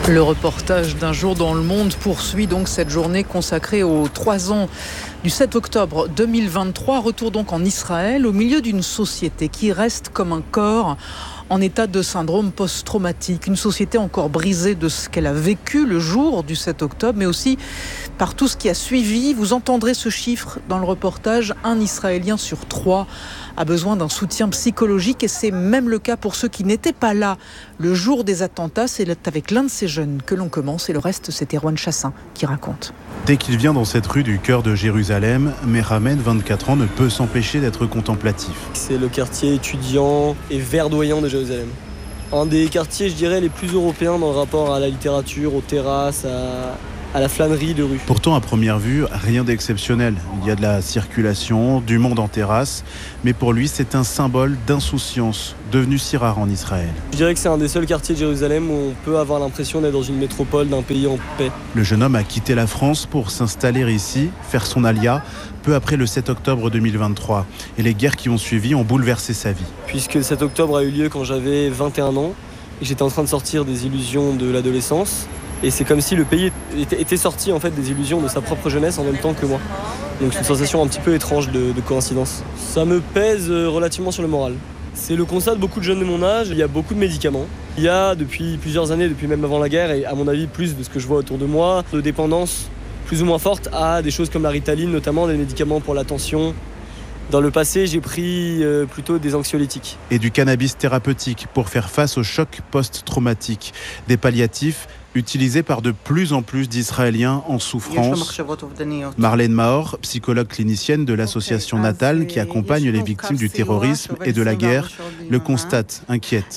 Le reportage d'un jour dans le monde poursuit donc cette journée consacrée aux 3 ans du 7 octobre 2023. Retour donc en Israël, au milieu d'une société qui reste comme un corps en état de syndrome post-traumatique. Une société encore brisée de ce qu'elle a vécu le jour du 7 octobre, mais aussi par tout ce qui a suivi. Vous entendrez ce chiffre dans le reportage. 1 Israélien sur 3 a besoin d'un soutien psychologique, et c'est même le cas pour ceux qui n'étaient pas là le jour des attentats. C'est avec l'un de ces jeunes que l'on commence, et le reste, c'est Erwan Chassin qui raconte. Dès qu'il vient dans cette rue du cœur de Jérusalem, Meramed, 24 ans, ne peut s'empêcher d'être contemplatif. C'est le quartier étudiant et verdoyant de Jérusalem. Un des quartiers, je dirais, les plus européens dans le rapport à la littérature, aux terrasses, à la flânerie de rue. Pourtant, à première vue, rien d'exceptionnel. Il y a de la circulation, du monde en terrasse, mais pour lui, c'est un symbole d'insouciance, devenu si rare en Israël. Je dirais que c'est un des seuls quartiers de Jérusalem où on peut avoir l'impression d'être dans une métropole d'un pays en paix. Le jeune homme a quitté la France pour s'installer ici, faire son alia, peu après le 7 octobre 2023. Et les guerres qui ont suivi ont bouleversé sa vie. Puisque le 7 octobre a eu lieu quand j'avais 21 ans, et j'étais en train de sortir des illusions de l'adolescence. Et c'est comme si le pays était sorti en fait des illusions de sa propre jeunesse en même temps que moi. Donc c'est une sensation un petit peu étrange de coïncidence. Ça me pèse relativement sur le moral. C'est le constat de beaucoup de jeunes de mon âge. Il y a beaucoup de médicaments. Il y a depuis plusieurs années, depuis même avant la guerre, et à mon avis plus de ce que je vois autour de moi, de dépendance plus ou moins forte à des choses comme la Ritaline, notamment des médicaments pour la tension. Dans le passé, j'ai pris plutôt des anxiolytiques. Et du cannabis thérapeutique pour faire face au choc post-traumatique. Des palliatifs utilisés par de plus en plus d'Israéliens en souffrance. Marlène Mahor, psychologue clinicienne de l'association Natal qui accompagne les victimes du terrorisme et de la guerre, le constate, inquiète.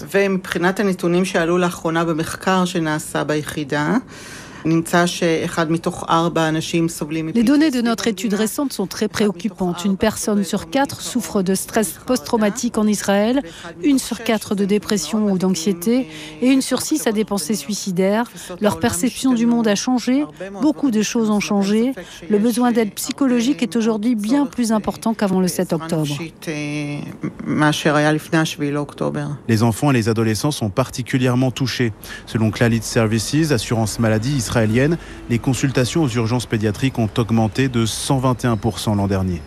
Les données de notre étude récente sont très préoccupantes. 1 personne sur 4 souffre de stress post-traumatique en Israël, 1 sur 4 de dépression ou d'anxiété, et 1 sur 6 a des pensées suicidaires. Leur perception du monde a changé, beaucoup de choses ont changé. Le besoin d'aide psychologique est aujourd'hui bien plus important qu'avant le 7 octobre. Les enfants et les adolescents sont particulièrement touchés. Selon Clalit Services, assurance maladie israélienne, les consultations aux urgences pédiatriques ont augmenté de 121% l'an dernier.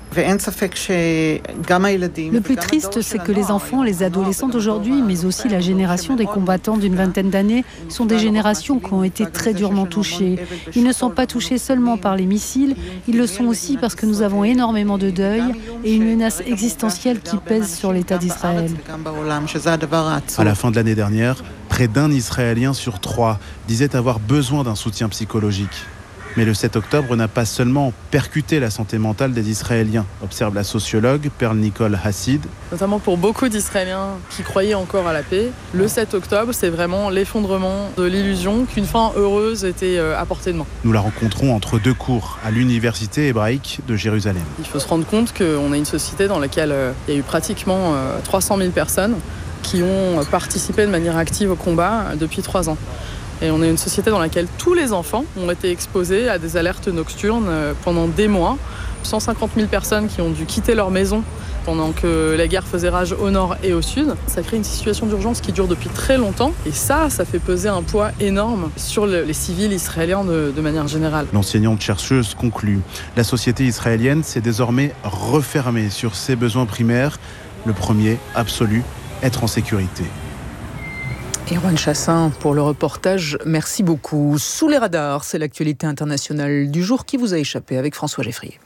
Le plus triste, c'est que les enfants, les adolescents d'aujourd'hui, mais aussi la génération des combattants d'une vingtaine d'années, sont des générations qui ont été très durement touchées. Ils ne sont pas touchés seulement par les missiles, ils le sont aussi parce que nous avons énormément de deuil et une menace existentielle qui pèse sur l'État d'Israël. À la fin de l'année dernière, près d'1 Israélien sur 3 disait avoir besoin d'un soutien psychologique. Mais le 7 octobre n'a pas seulement percuté la santé mentale des Israéliens, observe la sociologue Perle Nicole Hassid. Notamment pour beaucoup d'Israéliens qui croyaient encore à la paix, le 7 octobre, c'est vraiment l'effondrement de l'illusion qu'une fin heureuse était à portée de main. Nous la rencontrons entre 2 cours à l'université hébraïque de Jérusalem. Il faut se rendre compte qu'on a une société dans laquelle il y a eu pratiquement 300 000 personnes qui ont participé de manière active au combat depuis 3 ans. Et on est une société dans laquelle tous les enfants ont été exposés à des alertes nocturnes pendant des mois. 150 000 personnes qui ont dû quitter leur maison pendant que la guerre faisait rage au nord et au sud. Ça crée une situation d'urgence qui dure depuis très longtemps. Et ça fait peser un poids énorme sur les civils israéliens de manière générale. L'enseignante chercheuse conclut. La société israélienne s'est désormais refermée sur ses besoins primaires. Le premier, absolu, être en sécurité. Erwan Chassin pour le reportage, merci beaucoup. Sous les radars, c'est l'actualité internationale du jour qui vous a échappé avec François Geffrier.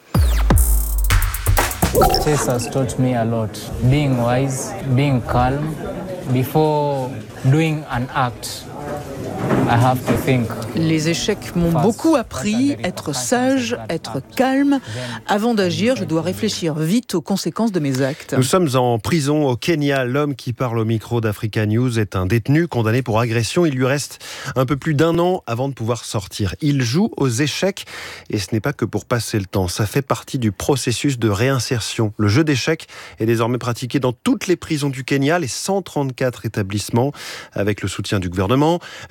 Chess has taught me a lot. Being wise, being calm. Before doing an act, I have to think. Les échecs m'ont beaucoup appris, être sage, être calme. Avant d'agir, je dois réfléchir vite aux conséquences de mes actes. Nous sommes en prison au Kenya. L'homme qui parle au micro d'Africa News est un détenu condamné pour agression. Il lui reste un peu plus d'1 an avant de pouvoir sortir. Il joue aux échecs et ce n'est pas que pour passer le temps. Ça fait partie du processus de réinsertion. Le jeu d'échecs est désormais pratiqué dans toutes les prisons du Kenya, les 134 établissements, avec le soutien du gouvernement, de la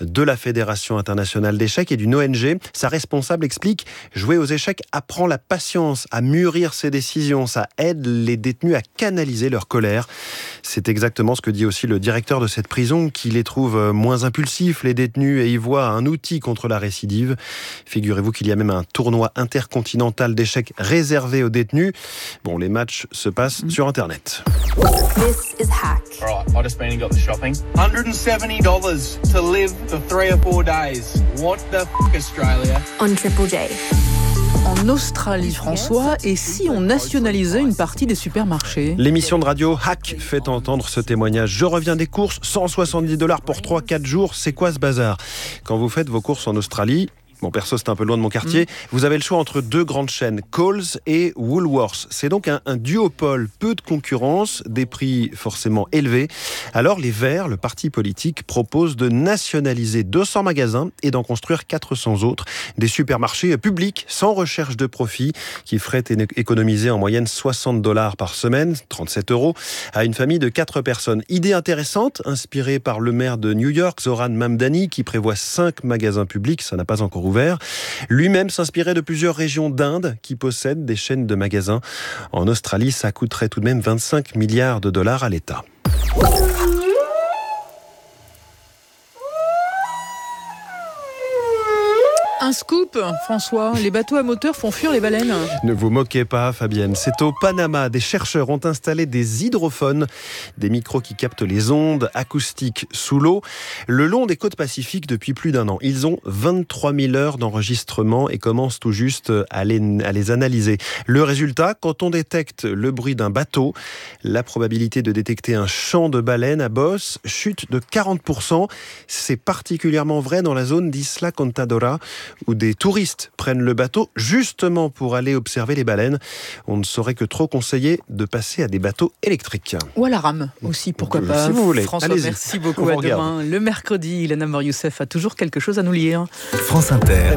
Fédération internationale d'échecs et d'une ONG. Sa responsable explique « Jouer aux échecs apprend la patience, à mûrir ses décisions. Ça aide les détenus à canaliser leur colère. » C'est exactement ce que dit aussi le directeur de cette prison, qui les trouve moins impulsifs, les détenus, et y voit un outil contre la récidive. Figurez-vous qu'il y a même un tournoi intercontinental d'échecs réservé aux détenus. Bon, les matchs se passent sur Internet. This is Hack. All right, I just been and got the shopping. $170 to live for 3 or 4 days. What the f***, Australia? On Triple J. En Australie, François, et si on nationalisait une partie des supermarchés ? L'émission de radio Hack fait entendre ce témoignage. Je reviens des courses, $170 pour 3-4 jours, c'est quoi ce bazar ? Quand vous faites vos courses en Australie, bon, perso, c'est un peu loin de mon quartier. Vous avez le choix entre 2 grandes chaînes, Coles et Woolworths. C'est donc un duopole, peu de concurrence, des prix forcément élevés. Alors, les Verts, le parti politique, propose de nationaliser 200 magasins et d'en construire 400 autres. Des supermarchés publics, sans recherche de profit, qui feraient économiser en moyenne $60 par semaine, 37 €, à une famille de 4 personnes. Idée intéressante, inspirée par le maire de New York, Zoran Mamdani, qui prévoit 5 magasins publics, ça n'a pas encore ouvert. Lui-même s'inspirait de plusieurs régions d'Inde qui possèdent des chaînes de magasins. En Australie, ça coûterait tout de même $25 milliards à l'État. Un scoop, François, les bateaux à moteur font fuir les baleines. Ne vous moquez pas, Fabienne. C'est au Panama. Des chercheurs ont installé des hydrophones, des micros qui captent les ondes acoustiques sous l'eau, le long des côtes pacifiques depuis plus d'1 an. Ils ont 23 000 heures d'enregistrement et commencent tout juste à les analyser. Le résultat, quand on détecte le bruit d'un bateau, la probabilité de détecter un chant de baleine à bosse chute de 40%. C'est particulièrement vrai dans la zone d'Isla Contadora, où des touristes prennent le bateau justement pour aller observer les baleines. On ne saurait que trop conseiller de passer à des bateaux électriques. Ou à la rame aussi, pourquoi pas. Si vous voulez. François, allez-y. merci beaucoup. À demain. Le mercredi, Ilana Mor-Youssef a toujours quelque chose à nous lire. France Inter.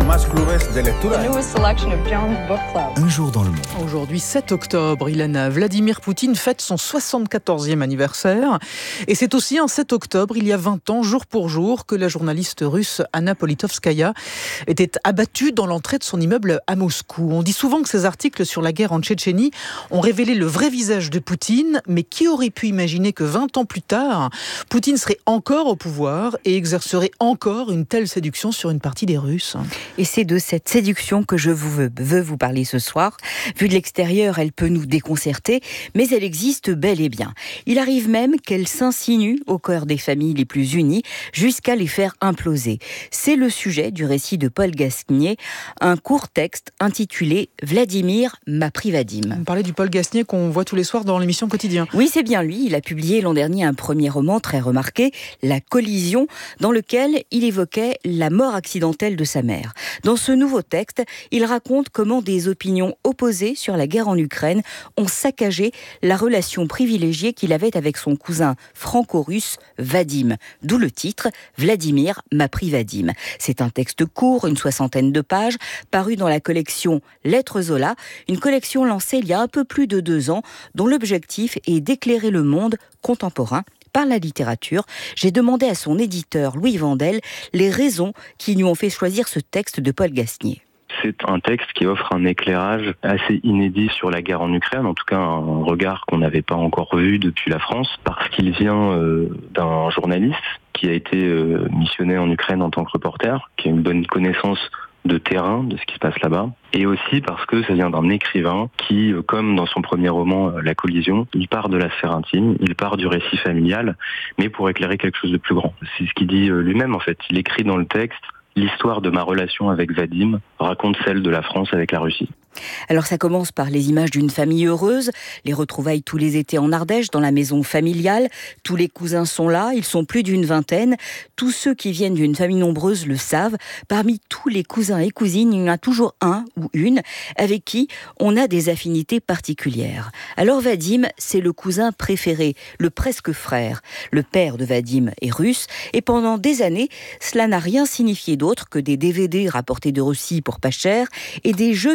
Un jour dans le monde. Aujourd'hui, 7 octobre, Ilana, Vladimir Poutine fête son 74e anniversaire. Et c'est aussi un 7 octobre, il y a 20 ans, jour pour jour, que la journaliste russe Anna Politkovskaya était abattue dans l'entrée de son immeuble à Moscou. On dit souvent que ces articles sur la guerre en Tchétchénie ont révélé le vrai visage de Poutine, mais qui aurait pu imaginer que 20 ans plus tard, Poutine serait encore au pouvoir et exercerait encore une telle séduction sur une partie des Russes ? Et c'est de cette séduction que je veux vous parler ce soir. Vue de l'extérieur, elle peut nous déconcerter, mais elle existe bel et bien. Il arrive même qu'elle s'insinue au cœur des familles les plus unies, jusqu'à les faire imploser. C'est le sujet du récit de Paul Gasnier, un court texte intitulé « Vladimir m'a pris Vadim ». On parlait du Paul Gasnier qu'on voit tous les soirs dans l'émission Quotidien. Oui, c'est bien lui. Il a publié l'an dernier un premier roman très remarqué, La Collision, dans lequel il évoquait la mort accidentelle de sa mère. Dans ce nouveau texte, il raconte comment des opinions opposées sur la guerre en Ukraine ont saccagé la relation privilégiée qu'il avait avec son cousin franco-russe Vadim. D'où le titre « Vladimir m'a pris Vadim ». C'est un texte court, une 60aine de pages, paru dans la collection Lettres Zola, une collection lancée il y a un peu plus de 2 ans, dont l'objectif est d'éclairer le monde contemporain par la littérature. J'ai demandé à son éditeur, Louis Vandel, les raisons qui lui ont fait choisir ce texte de Paul Gasnier. C'est un texte qui offre un éclairage assez inédit sur la guerre en Ukraine, en tout cas un regard qu'on n'avait pas encore vu depuis la France, parce qu'il vient d'un journaliste qui a été missionné en Ukraine en tant que reporter, qui a une bonne connaissance de terrain, de ce qui se passe là-bas, et aussi parce que ça vient d'un écrivain qui, comme dans son premier roman La Collision, il part de la sphère intime, il part du récit familial, mais pour éclairer quelque chose de plus grand. C'est ce qu'il dit lui-même en fait. Il écrit dans le texte: l'histoire de ma relation avec Vadim raconte celle de la France avec la Russie. Alors ça commence par les images d'une famille heureuse, les retrouvailles tous les étés en Ardèche, dans la maison familiale. Tous les cousins sont là, ils sont plus d'une vingtaine. Tous ceux qui viennent d'une famille nombreuse le savent. Parmi tous les cousins et cousines, il y en a toujours un ou une avec qui on a des affinités particulières. Alors Vadim, c'est le cousin préféré, le presque frère. Le père de Vadim est russe, et pendant des années, cela n'a rien signifié d'autre que des DVD rapportés de Russie pour pas cher et des jeux vidéo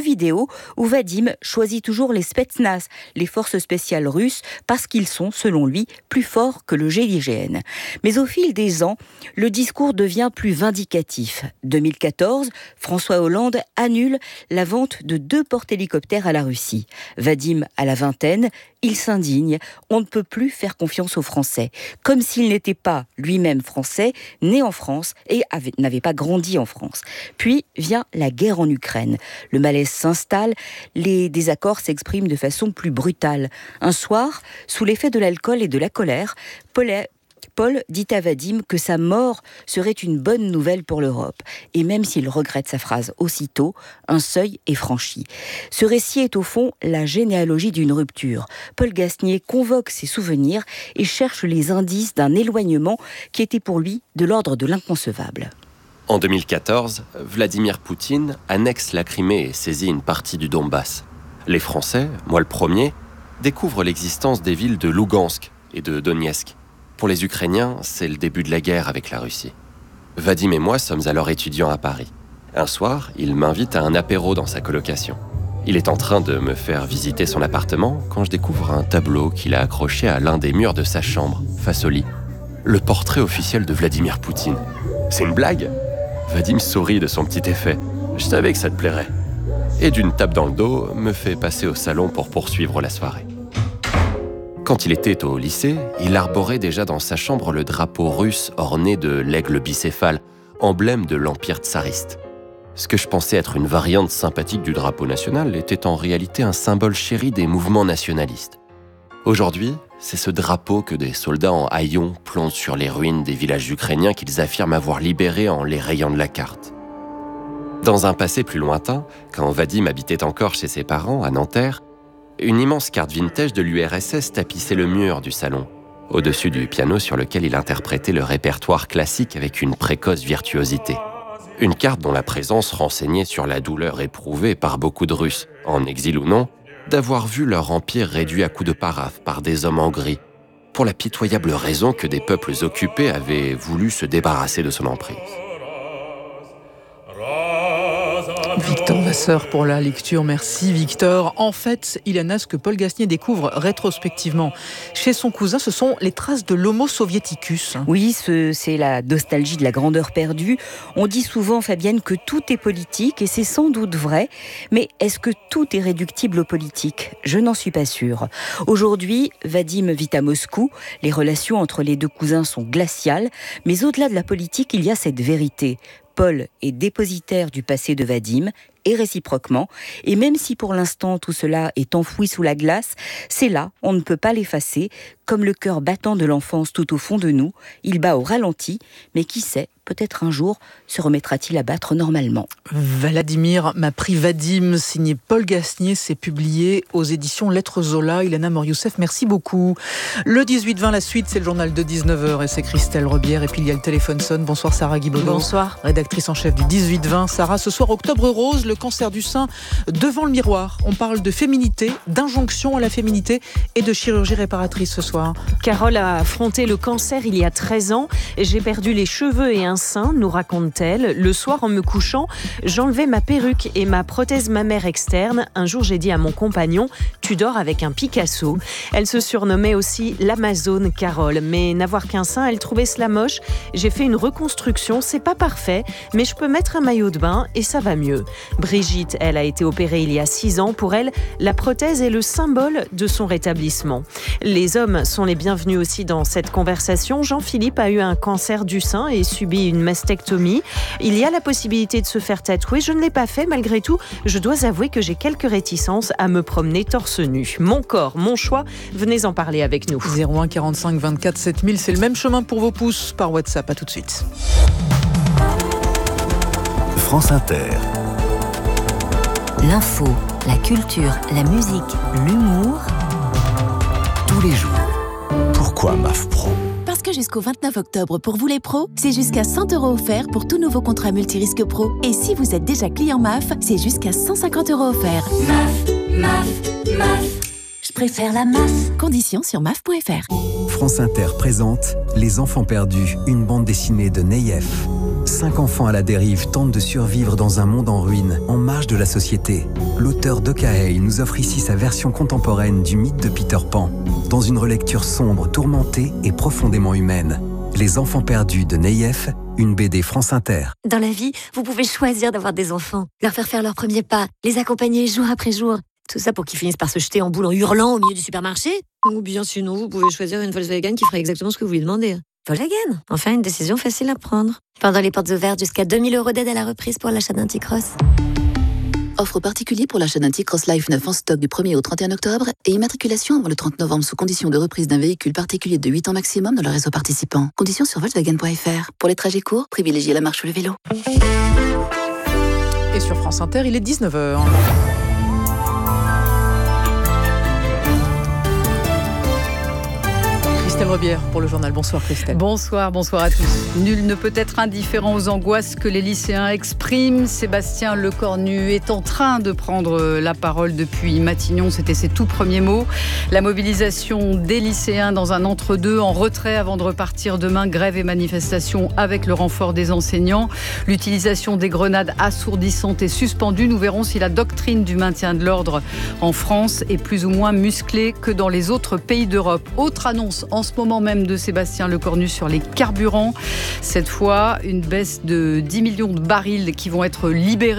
où Vadim choisit toujours les Spetsnaz, les forces spéciales russes, parce qu'ils sont, selon lui, plus forts que le GIGN. Mais au fil des ans, le discours devient plus vindicatif. 2014, François Hollande annule la vente de 2 porte-hélicoptères à la Russie. Vadim a la vingtaine, il s'indigne, on ne peut plus faire confiance aux Français. Comme s'il n'était pas lui-même français, né en France et n'avait pas grandi en France. Puis vient la guerre en Ukraine. Le malaise s'installe, les désaccords s'expriment de façon plus brutale. Un soir, sous l'effet de l'alcool et de la colère, Paul dit à Vadim que sa mort serait une bonne nouvelle pour l'Europe. Et même s'il regrette sa phrase aussitôt, un seuil est franchi. Ce récit est au fond la généalogie d'une rupture. Paul Gasnier convoque ses souvenirs et cherche les indices d'un éloignement qui était pour lui de l'ordre de l'inconcevable. En 2014, Vladimir Poutine annexe la Crimée et saisit une partie du Donbass. Les Français, moi le premier, découvrent l'existence des villes de Lougansk et de Donetsk. Pour les Ukrainiens, c'est le début de la guerre avec la Russie. Vadim et moi sommes alors étudiants à Paris. Un soir, il m'invite à un apéro dans sa colocation. Il est en train de me faire visiter son appartement quand je découvre un tableau qu'il a accroché à l'un des murs de sa chambre, face au lit. Le portrait officiel de Vladimir Poutine. C'est une blague ? Vadim sourit de son petit effet. Je savais que ça te plairait. Et d'une tape dans le dos, me fait passer au salon pour poursuivre la soirée. Quand il était au lycée, il arborait déjà dans sa chambre le drapeau russe orné de l'aigle bicéphale, emblème de l'empire tsariste. Ce que je pensais être une variante sympathique du drapeau national était en réalité un symbole chéri des mouvements nationalistes. Aujourd'hui, c'est ce drapeau que des soldats en haillons plongent sur les ruines des villages ukrainiens qu'ils affirment avoir libérés en les rayant de la carte. Dans un passé plus lointain, quand Vadim habitait encore chez ses parents, à Nanterre, une immense carte vintage de l'URSS tapissait le mur du salon, au-dessus du piano sur lequel il interprétait le répertoire classique avec une précoce virtuosité. Une carte dont la présence renseignait sur la douleur éprouvée par beaucoup de Russes, en exil ou non, d'avoir vu leur empire réduit à coups de paraphe par des hommes en gris, pour la pitoyable raison que des peuples occupés avaient voulu se débarrasser de son emprise. Victor Vasseur pour la lecture. Merci Victor. En fait, Ilana, ce que Paul Gasnier découvre rétrospectivement chez son cousin, ce sont les traces de l'Homo soviéticus. Oui, c'est la nostalgie de la grandeur perdue. On dit souvent, Fabienne, que tout est politique et c'est sans doute vrai. Mais est-ce que tout est réductible au politique ? Je n'en suis pas sûre. Aujourd'hui, Vadim vit à Moscou. Les relations entre les deux cousins sont glaciales. Mais au-delà de la politique, il y a cette vérité. Paul est dépositaire du passé de Vadim, et réciproquement. Et même si pour l'instant tout cela est enfoui sous la glace, c'est là, on ne peut pas l'effacer, comme le cœur battant de l'enfance tout au fond de nous. Il bat au ralenti, mais qui sait, peut-être un jour se remettra-t-il à battre normalement. Vladimir m'a pris Vadim, signé Paul Gasnier, c'est publié aux éditions Lettres Zola. Ilana Morioussef, merci beaucoup. Le 18-20, la suite, c'est le journal de 19h et c'est Christelle Rebière. Et puis il y a le téléphone sonne. Bonsoir Sarah Guibaudot. Bonsoir. Rédactrice en chef du 18-20. Sarah, ce soir, Octobre Rose, le cancer du sein devant le miroir. On parle de féminité, d'injonction à la féminité et de chirurgie réparatrice ce soir. Carole a affronté le cancer il y a 13 ans. J'ai perdu les cheveux et un sein, nous raconte-t-elle. Le soir, en me couchant, j'enlevais ma perruque et ma prothèse mammaire externe. Un jour, j'ai dit à mon compagnon, tu dors avec un Picasso. Elle se surnommait aussi l'Amazone Carole. Mais n'avoir qu'un sein, elle trouvait cela moche. J'ai fait une reconstruction, c'est pas parfait, mais je peux mettre un maillot de bain et ça va mieux. Brigitte, elle a été opérée il y a 6 ans. Pour elle, la prothèse est le symbole de son rétablissement. Les hommes sont les bienvenus aussi dans cette conversation. Jean-Philippe a eu un cancer du sein et subit une mastectomie. Il y a la possibilité de se faire tatouer. Je ne l'ai pas fait malgré tout. Je dois avouer que j'ai quelques réticences à me promener torse nu. Mon corps, mon choix, venez en parler avec nous. 01 45 24 7000, c'est le même chemin pour vos pouces par WhatsApp. À tout de suite. France Inter. L'info, la culture, la musique, l'humour. Tous les jours. Pourquoi MAF Pro ? Parce que jusqu'au 29 octobre, pour vous les pros, c'est jusqu'à 100 € offerts pour tout nouveau contrat multirisque pro. Et si vous êtes déjà client MAF, c'est jusqu'à 150 € offerts. MAF. Je préfère la MAF. Conditions sur MAF.fr. France Inter présente Les Enfants Perdus, une bande dessinée de Neyef. 5 enfants à la dérive tentent de survivre dans un monde en ruine, en marge de la société. L'auteur d'Okaei nous offre ici sa version contemporaine du mythe de Peter Pan, dans une relecture sombre, tourmentée et profondément humaine. Les enfants perdus de Neyef, une BD France Inter. Dans la vie, vous pouvez choisir d'avoir des enfants, leur faire leurs premiers pas, les accompagner jour après jour. Tout ça pour qu'ils finissent par se jeter en boule en hurlant au milieu du supermarché. Ou bien sinon, vous pouvez choisir une Volkswagen qui ferait exactement ce que vous lui demandez. Volkswagen, enfin une décision facile à prendre. Pendant les portes ouvertes, jusqu'à 2000 € d'aide à la reprise pour l'achat d'un T-Cross. Offre particulier pour l'achat d'un T-Cross Life 9 en stock du 1er au 31 octobre et immatriculation avant le 30 novembre sous condition de reprise d'un véhicule particulier de 8 ans maximum dans le réseau participant. Conditions sur Volkswagen.fr. Pour les trajets courts, privilégiez la marche ou le vélo. Et sur France Inter, il est 19h. Christelle Rebière pour le journal. Bonsoir Christelle. Bonsoir à tous. Nul ne peut être indifférent aux angoisses que les lycéens expriment. Sébastien Lecornu est en train de prendre la parole depuis Matignon. C'était ses tout premiers mots. La mobilisation des lycéens dans un entre-deux, en retrait avant de repartir demain. Grève et manifestation avec le renfort des enseignants. L'utilisation des grenades assourdissantes est suspendue. Nous verrons si la doctrine du maintien de l'ordre en France est plus ou moins musclée que dans les autres pays d'Europe. Autre annonce en ce moment même de Sébastien Lecornu sur les carburants. Cette fois, une baisse de 10 millions de barils qui vont être libérés